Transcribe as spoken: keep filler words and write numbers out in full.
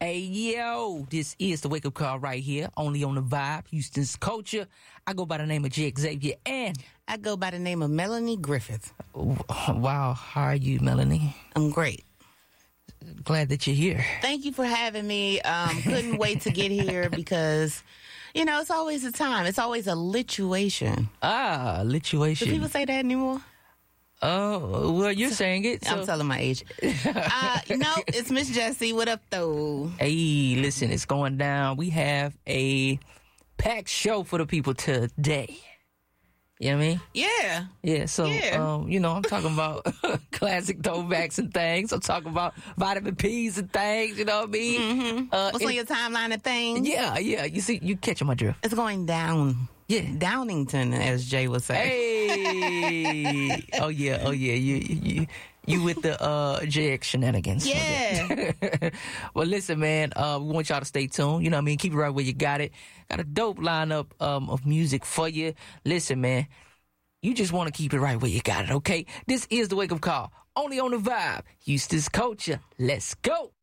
Hey, yo, this is the Wake Up Call right here, only on the Vibe, Houston's Culture. I go by the name of J. Xavier, and I go by the name of Melanie Griffith. Wow, how are you, Melanie? I'm great. Glad that you're here. Thank you for having me. Um, couldn't wait to get here because, you know, it's always a time. It's always a lituation. Ah, lituation. Do people say that anymore? Oh, well, you're saying it. So. I'm telling my age. uh, no, it's Miss Jessie. What up, though? Hey, listen, it's going down. We have a packed show for the people today. You know what I mean? Yeah. Yeah, so, Yeah. Um, you know, I'm talking about classic throwbacks and things. I'm talking about vitamin P's and things, you know what I mean? Mm-hmm. Uh, What's it, on your timeline of things? Yeah, yeah. You see, you catching my drift. It's going down. Yeah. Downington, as Jay would say. Hey. oh, yeah, oh, yeah. You, you, you with the uh, J X shenanigans. Yeah. Well, listen, man, uh, we want y'all to stay tuned. You know what I mean? Keep it right where you got it. Got a dope lineup um, of music for you. Listen, man, you just want to keep it right where you got it, okay? This is the Wake Up Call, only on the Vibe, Houston's Culture. Let's go.